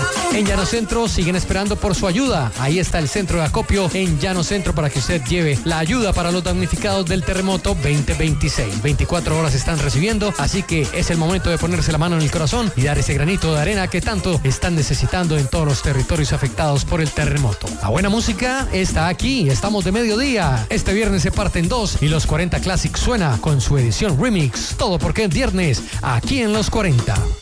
En Llano Centro siguen esperando por su ayuda. Ahí está el centro de acopio en Llano Centro para que usted lleve la ayuda para los damnificados del terremoto 2026. 24 horas están recibiendo, así que es el momento de ponerse la mano en el corazón y dar ese granito de arena que tanto están necesitando en todos los territorios afectados por el terremoto. La buena música está aquí, estamos de mediodía. Este viernes se parte en dos y los 40 Classic suena con su edición remix. Todo porque es viernes, aquí en los 40.